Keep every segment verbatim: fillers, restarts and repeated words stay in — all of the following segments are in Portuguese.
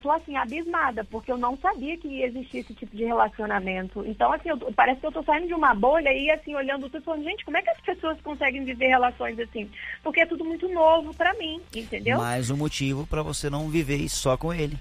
tô assim, abismada, porque eu não sabia que ia existir esse tipo de relacionamento. Então, assim, eu, parece que eu tô saindo de uma bolha e, assim, olhando tudo e falando, gente, como é que as pessoas conseguem viver relações assim? Porque é tudo muito novo pra mim, entendeu? Mais um motivo pra você não viver isso só com ele.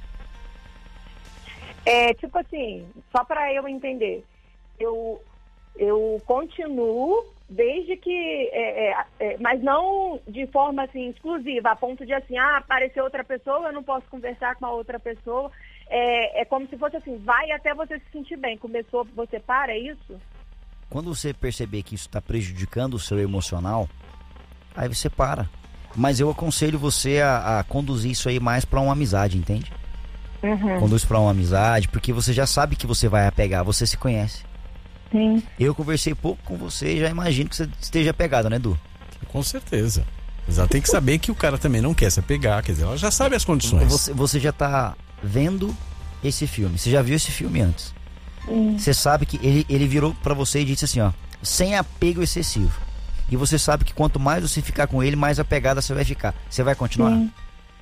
É, tipo assim, só pra eu entender, eu, eu continuo desde que, é, é, é, mas não de forma assim exclusiva, a ponto de assim, ah, apareceu outra pessoa, eu não posso conversar com a outra pessoa. É, é como se fosse assim, vai até você se sentir bem. Começou, você para, é isso? Quando você perceber que isso está prejudicando o seu emocional, aí você para. Mas eu aconselho você a, a conduzir isso aí mais para uma amizade, entende? Uhum. Conduz para uma amizade, porque você já sabe que você vai apegar, você se conhece. Sim. Eu conversei pouco com você e já imagino que você esteja apegado, né, Edu? Com certeza. Mas ela tem que saber que o cara também não quer se apegar, quer dizer, ela já sabe as condições. Você, você já tá vendo esse filme, você já viu esse filme antes. Sim. Você sabe que ele, ele virou pra você e disse assim, ó, sem apego excessivo. E você sabe que quanto mais você ficar com ele, mais apegada você vai ficar. Você vai continuar? Sim.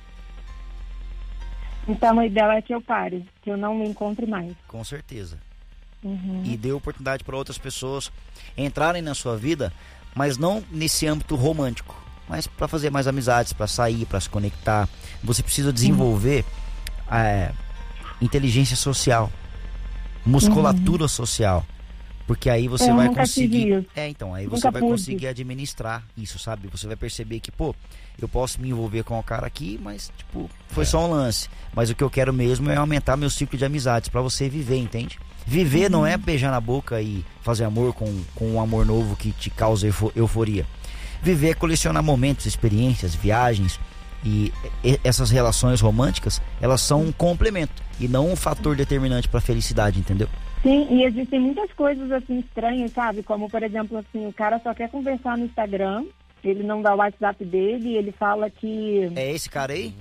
Então o ideal é que eu pare, que eu não me encontre mais. Com certeza. Uhum. E dê oportunidade para outras pessoas entrarem na sua vida, mas não nesse âmbito romântico, mas para fazer mais amizades, para sair, para se conectar. Você precisa desenvolver uhum. é, inteligência social, musculatura uhum. social, porque aí você eu vai nunca conseguir. É, então, aí você nunca vai pude. conseguir administrar isso, sabe? Você vai perceber que, pô, eu posso me envolver com o cara aqui, mas tipo, foi é. só um lance. Mas o que eu quero mesmo é aumentar meu ciclo de amizades para você viver, entende? Viver uhum. não é beijar na boca e fazer amor com, com um amor novo que te causa euforia. Viver é colecionar momentos, experiências, viagens, e, e essas relações românticas, elas são um complemento e não um fator determinante para a felicidade, entendeu? Sim, e existem muitas coisas assim estranhas, sabe? Como, por exemplo, assim, o cara só quer conversar no Instagram, ele não dá o WhatsApp dele, ele fala que... É esse cara aí?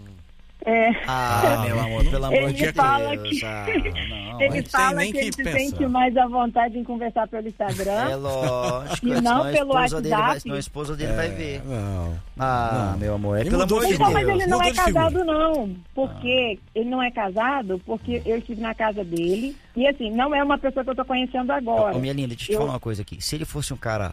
É. Ah, meu amor, pelo amor de ele fala Deus. Que... Ah, não, ele fala que, que ele se pensar. sente mais à vontade em conversar pelo Instagram. É lógico. E não pelo WhatsApp. Vai, senão a esposa dele é, vai ver. Não. Ah, não. meu amor, é ele pelo amor de então, Deus. Mas ele não mudou é casado, figura. não. Porque ah. ele não é casado, porque eu estive na casa dele. E assim, não é uma pessoa que eu tô conhecendo agora. Ô, minha linda, deixa eu te eu... falar uma coisa aqui. Se ele fosse um cara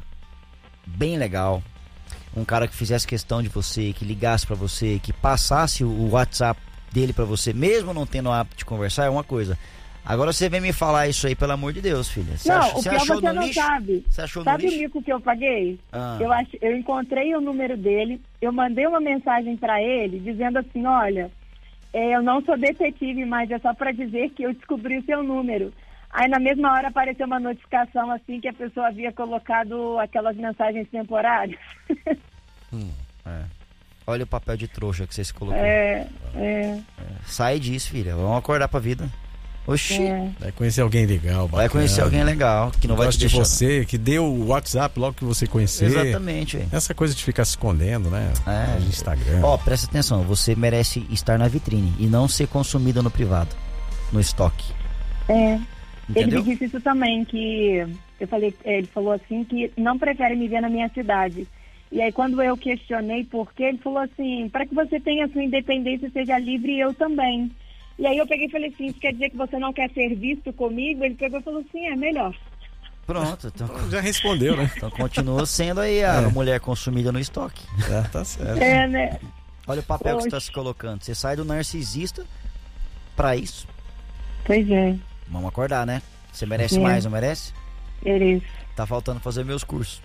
bem legal, um cara que fizesse questão de você, que ligasse pra você, que passasse o WhatsApp dele pra você, mesmo não tendo o hábito de conversar, é uma coisa. Agora você vem me falar isso aí, pelo amor de Deus, filha. Você não, ach... o você pior achou você no não lixo? sabe. Você achou sabe no o lixo? mico que eu paguei? Ah. Eu, ach... eu encontrei o número dele, eu mandei uma mensagem pra ele, dizendo assim, olha, é, eu não sou detetive, mas é só pra dizer que eu descobri o seu número. Aí na mesma hora apareceu uma notificação assim que a pessoa havia colocado aquelas mensagens temporárias. hum, é. Olha o papel de trouxa que você se colocou. É, é. é. Sai disso, filha. Vamos acordar pra vida. Oxi. É. Vai conhecer alguém legal, bacana. Vai conhecer alguém legal, que não vai te de deixar. você, que deu o WhatsApp logo que você conhecer. Exatamente. Véio. Essa coisa de ficar se escondendo, né? É. No Instagram. Ó, presta atenção. Você merece estar na vitrine e não ser consumida no privado, no estoque. É. Entendeu? Ele me disse isso também, que eu falei, ele falou assim que não prefere me ver na minha cidade. E aí quando eu questionei por quê, ele falou assim, para que você tenha a sua independência e seja livre, eu também. E aí eu peguei e falei assim, isso quer dizer que você não quer ser visto comigo? Ele pegou e falou assim, é melhor. Pronto, então já respondeu, né? Então continua sendo aí a é. mulher consumida no estoque. Já tá certo. É, né? Olha o papel Poxa. que você está se colocando. Você sai do narcisista pra isso. Pois é. Vamos acordar, né? Você merece é. mais, não merece? Mereço. Tá faltando fazer meus cursos.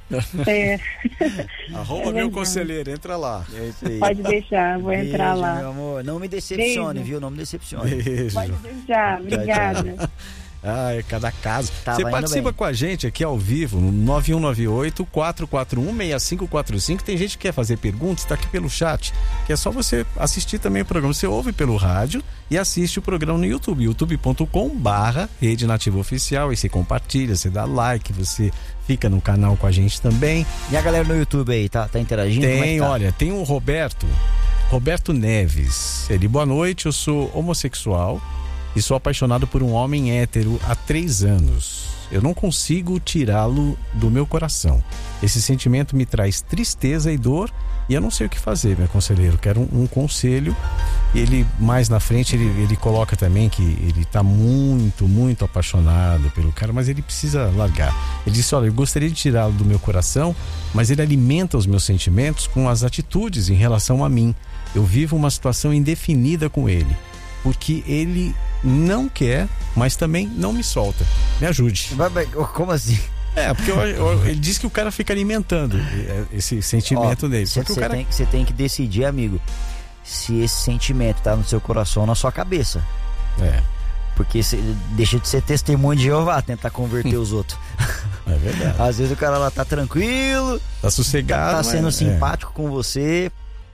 É. Arroba é meu conselheiro, entra lá. É isso aí. Pode deixar, vou Beijo, entrar lá. Meu amor, não me decepcione, Beijo. viu? Não me decepcione. Beijo. Pode deixar, obrigada. Ah, é cada caso. Tava Você participa bem. com a gente aqui ao vivo no nove um nove oito, quatro quatro um, seis cinco quatro cinco. Tem gente que quer fazer perguntas, está aqui pelo chat, que é só você assistir também o programa. Você ouve pelo rádio e assiste o programa no YouTube, youtube ponto com barra Rede Nativa Oficial. E você compartilha, você dá like, você fica no canal com a gente também. E a galera no YouTube aí, tá, tá interagindo? Tem, Como é que tá? Olha, tem o Roberto, Roberto Neves. Ele, boa noite, eu sou homossexual e sou apaixonado por um homem hétero há três anos. Eu não consigo tirá-lo do meu coração. Esse sentimento me traz tristeza e dor e eu não sei o que fazer, meu conselheiro. Quero um, um conselho. Ele, mais na frente, ele, ele coloca também que ele está muito, muito apaixonado pelo cara, mas ele precisa largar. Ele disse, olha, eu gostaria de tirá-lo do meu coração, mas ele alimenta os meus sentimentos com as atitudes em relação a mim. Eu vivo uma situação indefinida com ele, porque ele não quer, mas também não me solta. Me ajude. Como assim? É, porque eu, eu, ele diz que o cara fica alimentando esse sentimento. Ó, dele. Você cara... tem, tem que decidir, amigo, se esse sentimento tá no seu coração ou na sua cabeça. É. Porque cê, deixa de ser testemunho de Jeová, tentar converter os outros. É verdade. Às vezes o cara lá tá tranquilo, tá sossegado, tá, tá sendo mas, simpático é. com você,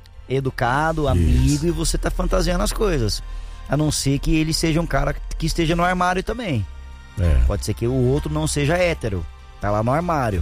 educado, amigo, isso. E você tá fantasiando as coisas. A não ser que ele seja um cara que esteja no armário também. É. Pode ser que o outro não seja hétero, tá lá no armário.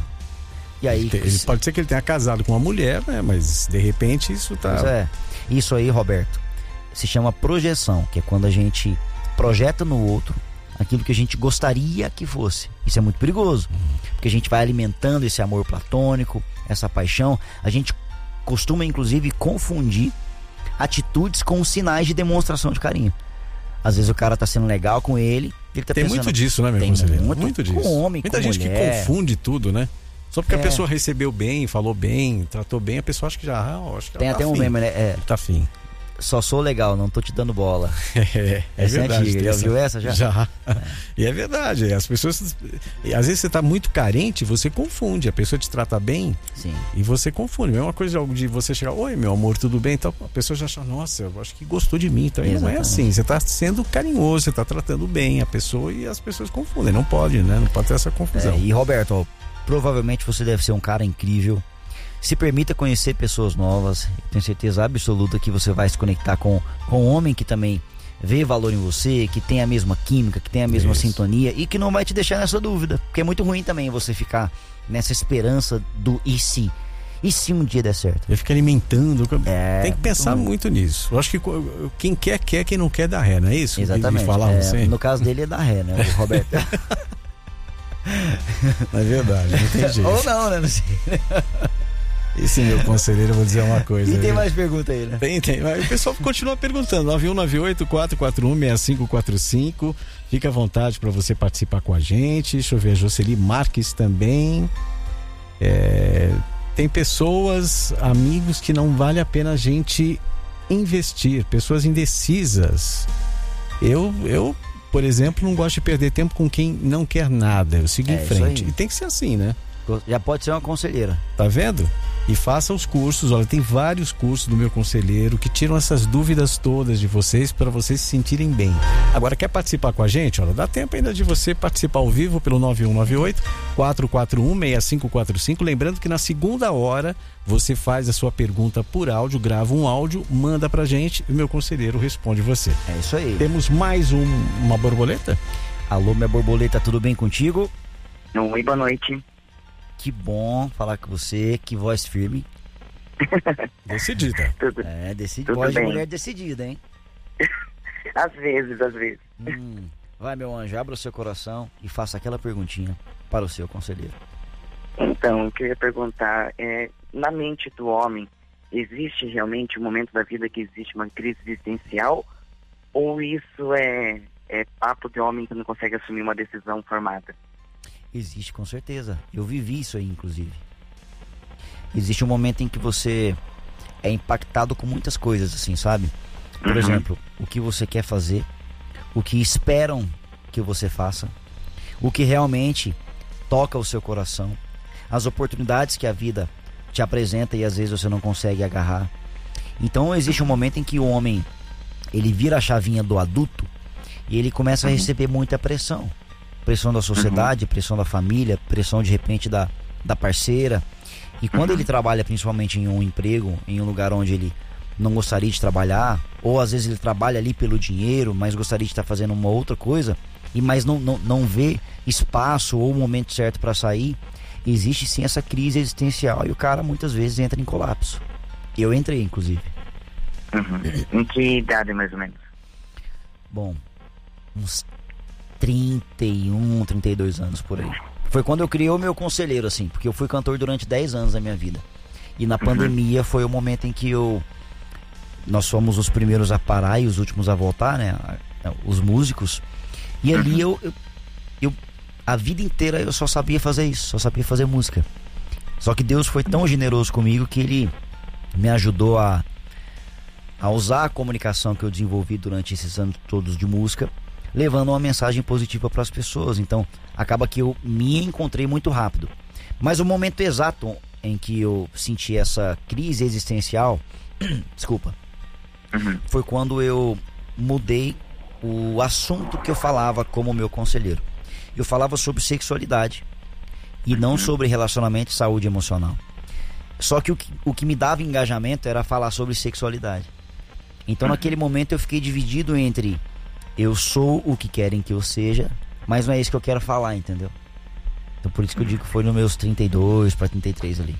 E aí, ele, ele pode ser que ele tenha casado com uma mulher, né? Mas de repente isso tá... Pois é. Isso aí, Roberto, se chama projeção, que é quando a gente projeta no outro aquilo que a gente gostaria que fosse. Isso é muito perigoso, uhum. porque a gente vai alimentando esse amor platônico, essa paixão. A gente costuma, inclusive, confundir atitudes com sinais de demonstração de carinho. Às vezes o cara tá sendo legal com ele, ele tá tem pensando, muito disso, né, meu tem conselheiro? Muito, muito disso. Com homem, Muita com gente mulher. que confunde tudo, né? Só porque é. a pessoa recebeu bem, falou bem, tratou bem, a pessoa acha que já... Ah, acho que tem ela até tá um afim. meme, né? É, tá afim. Só sou legal, não tô te dando bola. É, é essa verdade. É antiga. Já ouviu essa já? Já. É. E é verdade. As pessoas... Às vezes você tá muito carente, você confunde. A pessoa te trata bem. Sim. E você confunde. É uma coisa de você chegar, oi, meu amor, tudo bem? Então, a pessoa já acha, nossa, eu acho que gostou de mim. Então, não é assim. Você tá sendo carinhoso, você tá tratando bem a pessoa e as pessoas confundem. Não pode, né? Não pode ter essa confusão. É, e Roberto, ó, provavelmente você deve ser um cara incrível. Se permita conhecer pessoas novas. Tenho certeza absoluta que você vai se conectar com, com um homem que também vê valor em você, que tem a mesma química, que tem a mesma Isso. sintonia e que não vai te deixar nessa dúvida. Porque é muito ruim também você ficar nessa esperança do e se. E se um dia der certo? Ele fica alimentando. É, tem que pensar muito, muito nisso. Eu acho que quem quer, quer. Quem não quer, dá ré, não é isso? Exatamente. É, no caso dele é dar ré, né, o Roberto? É verdade, não tem jeito. Ou não, né? Não sei. Esse meu conselheiro, eu vou dizer uma coisa. E tem viu? mais pergunta aí, né? Tem, tem. O pessoal continua perguntando. nove um nove oito, quatro quatro um, seis cinco quatro cinco. Fica à vontade para você participar com a gente. Deixa eu ver, a Jocely Marques também. É, tem pessoas, amigos, que não vale a pena a gente investir. Pessoas indecisas. Eu, eu, por exemplo, não gosto de perder tempo com quem não quer nada. Eu sigo é, em frente. E tem que ser assim, né? Já pode ser uma conselheira. Tá vendo? E faça os cursos. Olha, tem vários cursos do meu conselheiro que tiram essas dúvidas todas de vocês para vocês se sentirem bem. Agora, quer participar com a gente? Olha, dá tempo ainda de você participar ao vivo pelo nove um nove oito, quatro quatro um, seis cinco quatro cinco. Lembrando que na segunda hora você faz a sua pergunta por áudio, grava um áudio, manda pra gente e o meu conselheiro responde você. É isso aí. Temos mais um, uma borboleta? Alô, minha borboleta, tudo bem contigo? Oi, boa noite. Que bom falar com você, que voz firme. Decidida. Tudo, é, decidi, tudo voz bem. de mulher decidida, hein? Às vezes, às vezes. Hum, vai, meu anjo, abra o seu coração e faça aquela perguntinha para o seu conselheiro. Então, o que eu ia perguntar é, na mente do homem, existe realmente um momento da vida que existe uma crise existencial? Ou isso é, é papo de homem que não consegue assumir uma decisão formada? Existe, com certeza. Eu vivi isso aí, inclusive. Existe um momento em que você é impactado com muitas coisas, assim, sabe? Por uhum. exemplo, o que você quer fazer, o que esperam que você faça, o que realmente toca o seu coração, as oportunidades que a vida te apresenta e às vezes você não consegue agarrar. Então existe um momento em que o homem, ele vira a chavinha do adulto e ele começa a receber muita pressão. Pressão da sociedade, uhum. pressão da família, pressão de repente da, da parceira. E quando uhum. ele trabalha principalmente em um emprego, em um lugar onde ele não gostaria de trabalhar, ou às vezes ele trabalha ali pelo dinheiro, mas gostaria de estar fazendo uma outra coisa, e mas não, não, não vê espaço ou o momento certo para sair, existe sim essa crise existencial e o cara muitas vezes entra em colapso. Eu entrei, inclusive. Uhum. Em que idade, mais ou menos? Bom, uns trinta e um, trinta e dois anos por aí. Foi quando eu criei o meu conselheiro, assim, porque eu fui cantor durante dez anos da minha vida. E na uhum. pandemia foi o momento em que eu... Nós fomos os primeiros a parar e os últimos a voltar, né? Os músicos. E ali eu, eu, eu... A vida inteira eu só sabia fazer isso, só sabia fazer música. Só que Deus foi tão generoso comigo que Ele me ajudou a, a usar a comunicação que eu desenvolvi durante esses anos todos de música, levando uma mensagem positiva para as pessoas. Então, acaba que eu me encontrei muito rápido. Mas o momento exato em que eu senti essa crise existencial, desculpa, uhum. foi quando eu mudei o assunto que eu falava como meu conselheiro. Eu falava sobre sexualidade e não sobre relacionamento e saúde emocional. Só que o, que o que me dava engajamento era falar sobre sexualidade. Então, naquele momento eu fiquei dividido entre eu sou o que querem que eu seja, mas não é isso que eu quero falar, entendeu? Então por isso que eu digo que foi nos meus trinta e dois para trinta e três ali.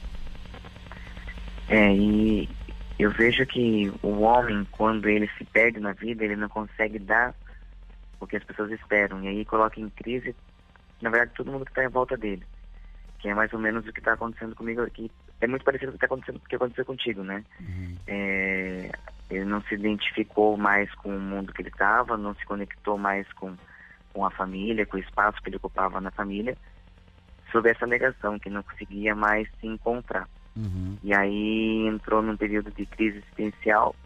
É, e eu vejo que o homem, quando ele se perde na vida, ele não consegue dar o que as pessoas esperam. E aí coloca em crise, na verdade, todo mundo que está em volta dele. Que é mais ou menos o que está acontecendo comigo aqui. É muito parecido com o que está acontecendo, que aconteceu contigo, né? Uhum. É, ele não se identificou mais com o mundo que ele estava, não se conectou mais com, com a família, com o espaço que ele ocupava na família, sob essa negação, que não conseguia mais se encontrar. Uhum. E aí entrou num período de crise existencial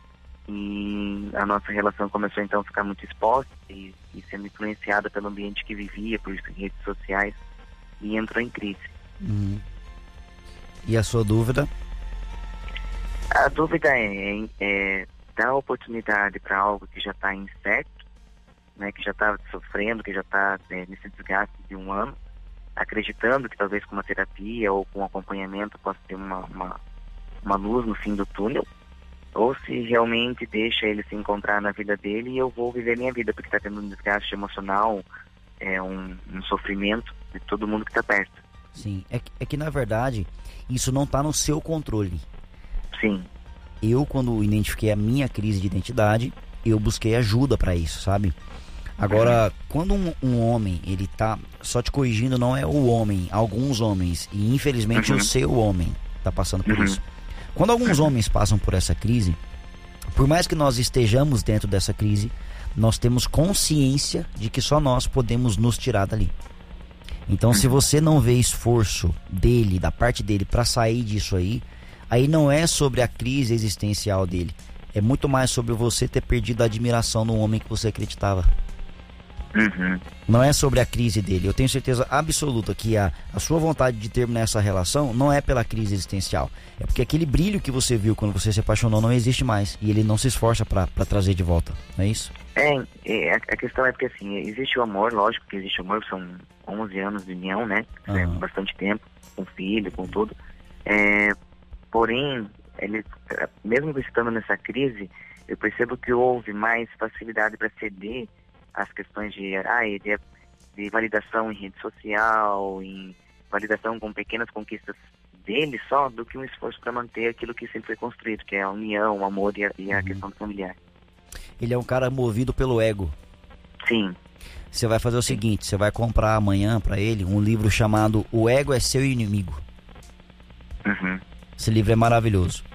e a nossa relação começou então a ficar muito exposta e, e sendo influenciada pelo ambiente que vivia, por redes sociais, e entrou em crise. Uhum. E a sua dúvida? A dúvida é, é dar oportunidade para algo que já está incerto, né, que já está sofrendo, que já está é, nesse desgaste de um ano, acreditando que talvez com uma terapia ou com um acompanhamento possa ter uma, uma, uma luz no fim do túnel, ou se realmente deixa ele se encontrar na vida dele e eu vou viver minha vida, porque está tendo um desgaste emocional, é, um, um sofrimento de todo mundo que está perto. Sim, é que, é que na verdade isso não está no seu controle. Sim. Eu, quando identifiquei a minha crise de identidade, eu busquei ajuda para isso, sabe? Agora, uhum. quando um, um homem, ele tá só te corrigindo, não é o homem, alguns homens, e infelizmente uhum. o seu homem tá passando por uhum. isso. Quando alguns homens passam por essa crise, por mais que nós estejamos dentro dessa crise, nós temos consciência de que só nós podemos nos tirar dali. Então, uhum. se você não vê esforço dele, da parte dele, para sair disso aí, aí não é sobre a crise existencial dele, é muito mais sobre você ter perdido a admiração no homem que você acreditava. Uhum. Não é sobre a crise dele. Eu tenho certeza absoluta que a, a sua vontade de terminar essa relação não é pela crise existencial. É porque aquele brilho que você viu quando você se apaixonou não existe mais. E ele não se esforça pra, pra trazer de volta. Não é isso? É, é, a questão é porque assim, existe o amor, lógico que existe o amor, são onze anos de união, né? Uhum. É bastante tempo, com filho, com tudo. É, porém, ele, mesmo estando nessa crise, eu percebo que houve mais facilidade para ceder as questões de, ah, de, de validação em rede social, em validação com pequenas conquistas dele só, do que um esforço para manter aquilo que sempre foi construído, que é a união, o amor e a, e a uhum. questão do familiar. Ele é um cara movido pelo ego. Sim. Você vai fazer o seguinte, você vai comprar amanhã para ele um livro chamado O Ego é Seu Inimigo. Uhum. Esse livro é maravilhoso.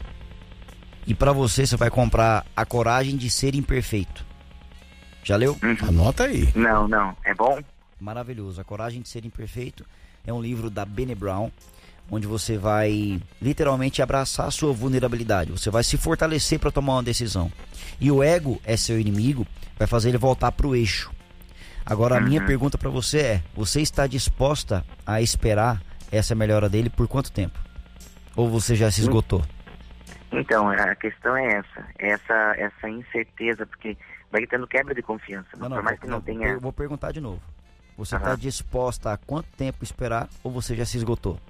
E para você, você vai comprar A Coragem de Ser Imperfeito. Já leu? Uhum. Anota aí. Não, não. É bom? Maravilhoso. A Coragem de Ser Imperfeito é um livro da Brené Brown, onde você vai literalmente abraçar a sua vulnerabilidade. Você vai se fortalecer para tomar uma decisão. E o ego é seu inimigo, vai fazer ele voltar pro eixo. Agora, a uhum. minha pergunta para você é, você está disposta a esperar essa melhora dele por quanto tempo? Ou você já se esgotou? Então, a questão é essa. Essa, essa incerteza, porque vai tendo quebra de confiança. Não, não, por mais que não, não tenha... Eu vou perguntar de novo. Você está uhum. disposta a quanto tempo esperar ou você já se esgotou?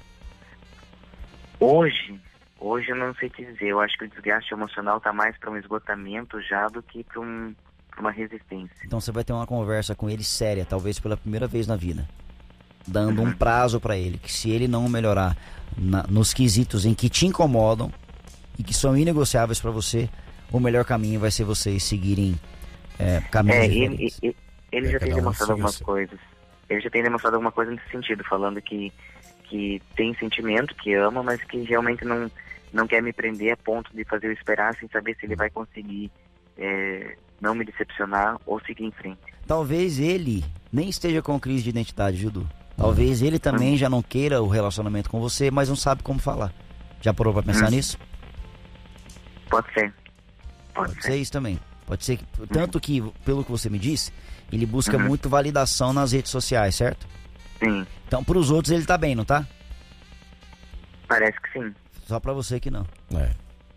Hoje, hoje eu não sei te dizer. Eu acho que o desgaste emocional está mais para um esgotamento já do que para um, uma resistência. Então você vai ter uma conversa com ele séria, talvez pela primeira vez na vida. Dando uhum. um prazo para ele, que se ele não melhorar na, nos quesitos em que te incomodam e que são inegociáveis para você, o melhor caminho vai ser vocês seguirem é, caminhos é, diferentes. Ele, ele É, já tem cada um demonstrado siga algumas o seu. coisas. Ele já tem demonstrado alguma coisa nesse sentido, falando que, que tem sentimento, que ama, mas que realmente não, não quer me prender a ponto de fazer eu esperar sem saber se ele vai conseguir é, não me decepcionar ou seguir em frente. Talvez ele nem esteja com crise de identidade, Judu. Talvez ele também já não queira o relacionamento com você, mas não sabe como falar. Já parou pra pensar Hum. nisso? Pode ser. Pode, Pode ser. ser isso também. Pode ser que, tanto que, pelo que você me disse, ele busca Uhum. muito validação nas redes sociais, certo? Sim, Então, pros outros ele tá bem, não tá? parece que sim. Só pra você que não. É.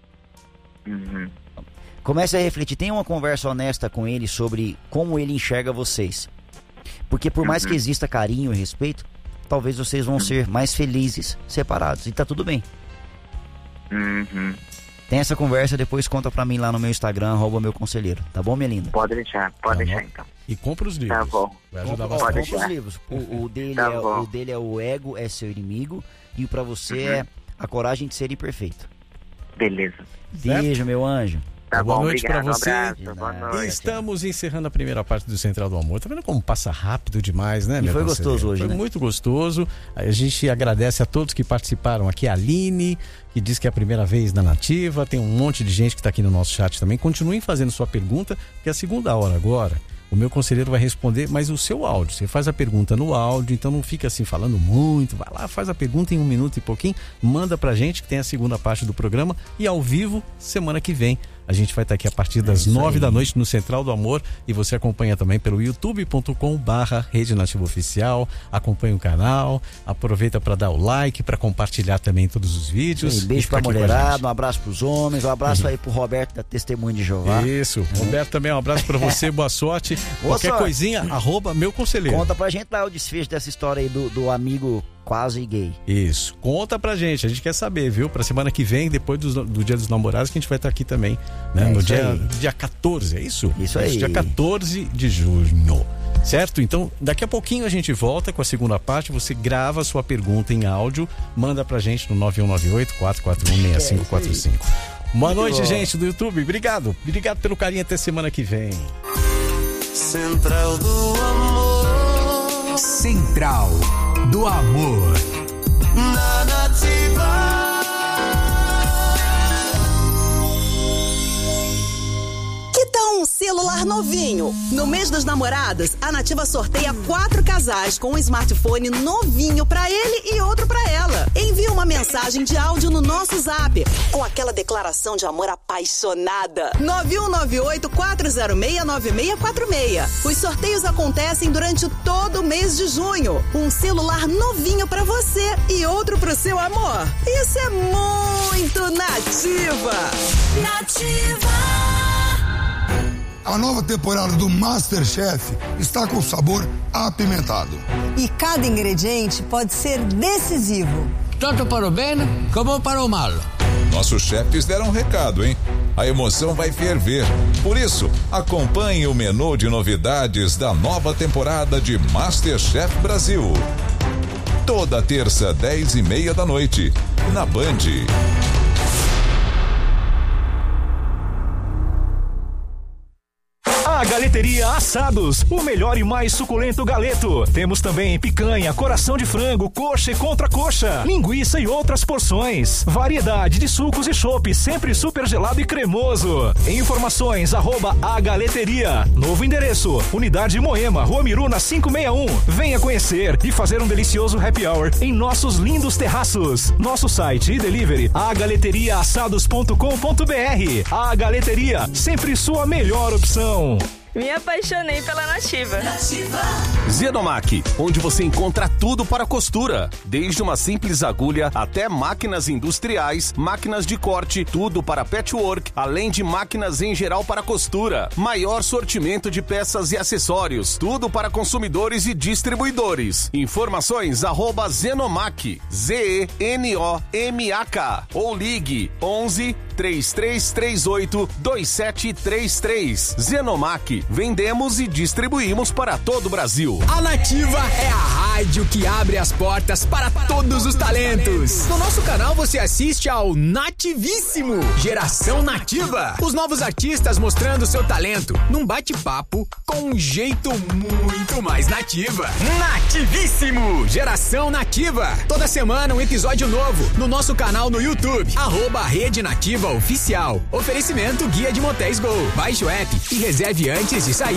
Uhum. Comece a refletir, tenha uma conversa honesta com ele sobre como ele enxerga vocês. Porque por mais Uhum. que exista carinho e respeito, talvez vocês vão ser mais felizes separados. E tá tudo bem. Uhum. Tem essa conversa, depois conta pra mim lá no meu Instagram, arroba meu conselheiro. Tá bom, minha linda? Pode deixar, pode Tá deixar bom. então. E compra os livros. Tá bom. Vai ajudar Compra- ó, bastante. Pode compra os deixar. livros. O, o dele Tá é, bom. o dele é O Ego é Seu Inimigo. E o pra você é A Coragem de Ser Imperfeito. Beleza. Beijo, meu anjo. Tá Boa bom, noite pra obrigado. você. Um abraço, De boa nada. noite. Estamos encerrando a primeira parte do Central do Amor. Tá vendo como passa rápido demais, né, E meu foi conselheiro? gostoso hoje, Foi né? muito gostoso. A gente agradece a todos que participaram aqui. A Aline, que diz que é a primeira vez na Nativa. Tem um monte de gente que está aqui no nosso chat também. Continuem fazendo sua pergunta, porque a segunda hora agora, o meu conselheiro vai responder, mas o seu áudio. Você faz a pergunta no áudio, então não fica assim falando muito. Vai lá, faz a pergunta em um minuto e pouquinho, manda pra gente que tem a segunda parte do programa. E ao vivo, semana que vem, a gente vai estar aqui a partir das isso nove aí. da noite no Central do Amor. E você acompanha também pelo youtube ponto com barra Rede Nativa Oficial. Acompanha o canal, aproveita para dar o like, para compartilhar também todos os vídeos. Sim, e beijo ficar pra aqui com a mulherada, gente. um abraço pros homens, um abraço aí pro Roberto da Testemunho de Jeová. Isso, Roberto também, um abraço pra você, boa sorte. Boa Qualquer sorte. coisinha, arroba meu conselheiro. Conta pra gente lá o desfecho dessa história aí do, do amigo quase gay. Isso, conta pra gente, a gente quer saber, viu? Pra semana que vem, depois do, do Dia dos Namorados, que a gente vai estar aqui também, né? É no isso dia, aí. dia quatorze, é isso? Isso aí. Dia quatorze de junho, certo? Então, daqui a pouquinho a gente volta com a segunda parte, você grava a sua pergunta em áudio, manda pra gente no nove um nove oito, quatro quatro um, seis cinco quatro cinco. Boa noite, bom. gente do YouTube, obrigado, obrigado pelo carinho, até semana que vem. Central do Amor, Central do Amor. na Nativa. Que tal um celular novinho? No mês dos namorados, a Nativa sorteia quatro casais com um smartphone novinho pra ele e outro pra ela. Envie uma mensagem de áudio no nosso zap com aquela declaração de amor apaixonada. nove um nove oito, quatro zero seis, nove seis quatro seis. Os sorteios acontecem durante todo o mês de junho. Um celular novinho pra você e outro pro seu amor. Isso é muito Nativa. Nativa. A nova temporada do MasterChef está com sabor apimentado. E cada ingrediente pode ser decisivo. Tanto para o bem como para o mal. Nossos chefes deram um recado, hein? A emoção vai ferver. Por isso, acompanhe o menu de novidades da nova temporada de MasterChef Brasil. Toda terça, dez e meia da noite, na Band. A Galeteria Assados, o melhor e mais suculento galeto. Temos também picanha, coração de frango, coxa e contracoxa, linguiça e outras porções. Variedade de sucos e chopp, sempre super gelado e cremoso. Informações, arroba a Galeteria. Novo endereço, Unidade Moema, Rua Miruna quinhentos e sessenta e um. Venha conhecer e fazer um delicioso happy hour em nossos lindos terraços. Nosso site e delivery, a galeteria assados ponto com ponto br. A Galeteria, sempre sua melhor opção. Me apaixonei pela Nativa. Nativa. Zenomac, onde você encontra tudo para costura, desde uma simples agulha até máquinas industriais, máquinas de corte, tudo para patchwork, além de máquinas em geral para costura. Maior sortimento de peças e acessórios, tudo para consumidores e distribuidores. Informações arroba Zenomac, Z E N O M A K, ou ligue onze, três três três oito, dois sete três três. Zenomac, vendemos e distribuímos para todo o Brasil. A Nativa é a rádio que abre as portas para todos os talentos. No nosso canal você assiste ao Nativíssimo, Geração Nativa. Os novos artistas mostrando seu talento num bate-papo com um jeito muito mais nativa. Nativíssimo, Geração Nativa. Toda semana um episódio novo no nosso canal no YouTube, arroba Rede Nativa Oficial. Oferecimento Guia de Motéis Gol. Baixe o app e reserve antes de sair.